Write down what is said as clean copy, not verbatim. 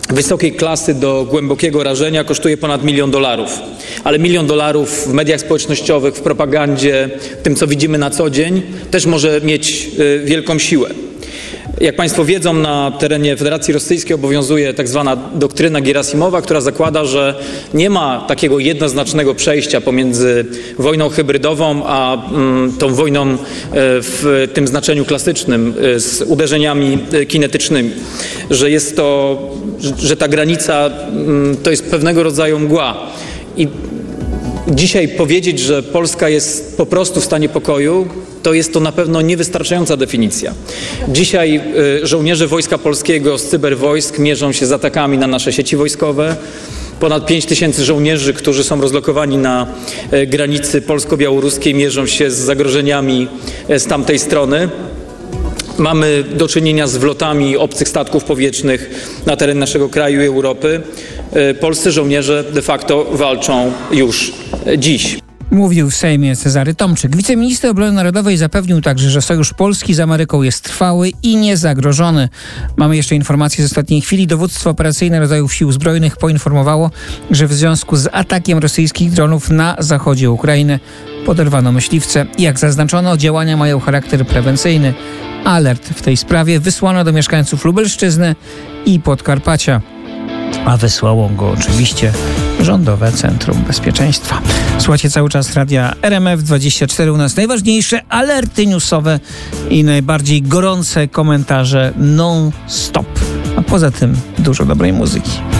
wysokiej klasy do głębokiego rażenia kosztuje ponad $1 milion. Ale $1 milion w mediach społecznościowych, w propagandzie, w tym, co widzimy na co dzień, też może mieć wielką siłę. Jak Państwo wiedzą, na terenie Federacji Rosyjskiej obowiązuje tak zwana doktryna Gierasimowa, która zakłada, że nie ma takiego jednoznacznego przejścia pomiędzy wojną hybrydową a tą wojną w tym znaczeniu klasycznym z uderzeniami kinetycznymi. Że jest to, że ta granica to jest pewnego rodzaju mgła. I dzisiaj powiedzieć, że Polska jest po prostu w stanie pokoju, to jest to na pewno niewystarczająca definicja. Dzisiaj żołnierze Wojska Polskiego z cyberwojsk mierzą się z atakami na nasze sieci wojskowe. Ponad 5000 żołnierzy, którzy są rozlokowani na granicy polsko-białoruskiej, mierzą się z zagrożeniami z tamtej strony. Mamy do czynienia z wlotami obcych statków powietrznych na teren naszego kraju i Europy. Polscy żołnierze de facto walczą już dziś. Mówił w Sejmie Cezary Tomczyk. Wiceminister Obrony Narodowej zapewnił także, że sojusz Polski z Ameryką jest trwały i niezagrożony. Mamy jeszcze informacje z ostatniej chwili. Dowództwo operacyjne rodzajów sił zbrojnych poinformowało, że w związku z atakiem rosyjskich dronów na zachodzie Ukrainy poderwano myśliwce. Jak zaznaczono, działania mają charakter prewencyjny. Alert w tej sprawie wysłano do mieszkańców Lubelszczyzny i Podkarpacia. A wysłało go oczywiście Rządowe Centrum Bezpieczeństwa. Słuchajcie cały czas radia RMF24. U nas najważniejsze alerty newsowe i najbardziej gorące komentarze non-stop. A poza tym dużo dobrej muzyki.